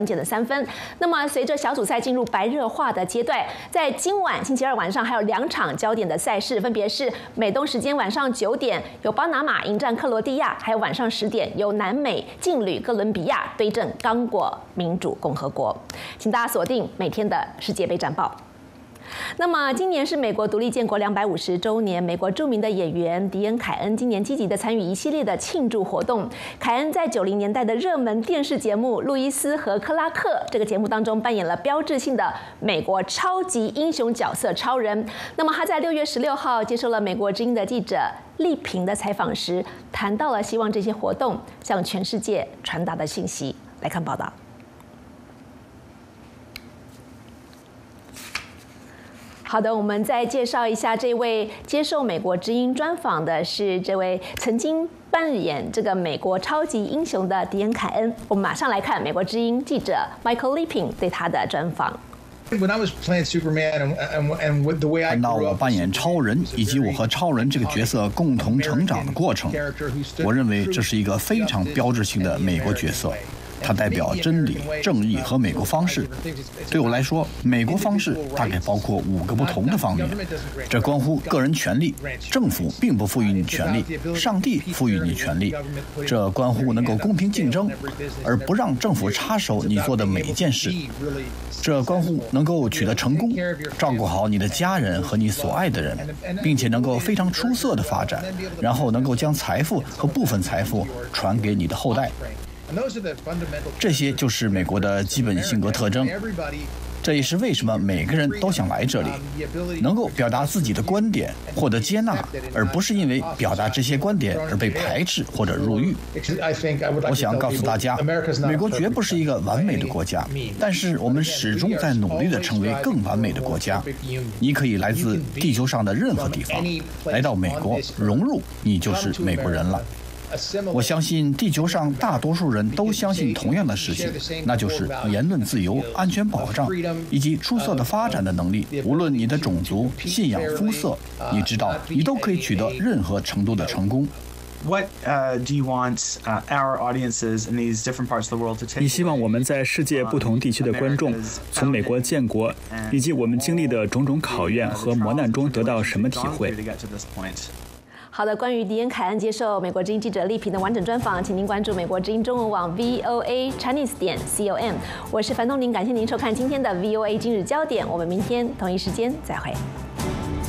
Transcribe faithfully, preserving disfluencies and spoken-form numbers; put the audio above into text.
减了三分。那么，随着小组赛进入白热化的阶段，在今晚星期二晚上还有两场焦点的赛事，分别是美东时间晚上九点由巴拿马迎战克罗地亚，还有晚上十点由南美劲旅哥伦比亚对阵刚果民主共和国。请大家锁定每天的世界杯战报。 那么，今年是美国独立建国两百五十周年。美国著名的演员迪恩·凯恩今年积极的参与一系列的庆祝活动。凯恩在九零年代的热门电视节目《路易斯和克拉克》这个节目当中扮演了标志性的美国超级英雄角色超人。那么他在六月十六号接受了美国之音的记者丽萍的采访时，谈到了希望这些活动向全世界传达的信息。来看报道。 好的，我们再介绍一下这位接受美国之音专访的是这位曾经扮演这个美国超级英雄的迪恩·凯恩。我们马上来看美国之音记者 Michael Liping 对他的专访。 看到我扮演超人以及我和超人这个角色共同成长的过程，我认为这是一个非常标志性的美国角色。 它代表真理、正义和美国方式。对我来说，美国方式大概包括五个不同的方面，这关乎个人权利。政府并不赋予你权利，上帝赋予你权利。这关乎能够公平竞争，而不让政府插手你做的每一件事。这关乎能够取得成功，照顾好你的家人和你所爱的人，并且能够非常出色的发展，然后能够将财富和部分财富传给你的后代。 这些就是美国的基本性格特征，这也是为什么每个人都想来这里，能够表达自己的观点，获得接纳，而不是因为表达这些观点而被排斥或者入狱。我想告诉大家，美国绝不是一个完美的国家，但是我们始终在努力地成为更完美的国家。你可以来自地球上的任何地方，来到美国融入，你就是美国人了。 我相信地球上大多数人都相信同样的事情，那就是言论自由、安全保障以及出色的发展的能力。无论你的种族、信仰、肤色，你知道，你都可以取得任何程度的成功。 What uh, do you want uh, our audiences in these different parts of the world to take? 你希望我们在世界不同地区的观众，从美国建国以及我们经历的种种考验和磨难中得到什么体会？ 好的，关于迪恩·凯恩接受美国之音记者丽萍的完整专访，请您关注美国之音中文网 V O A Chinese 点 com。我是樊东林，感谢您收看今天的 V O A 今日焦点，我们明天同一时间再会。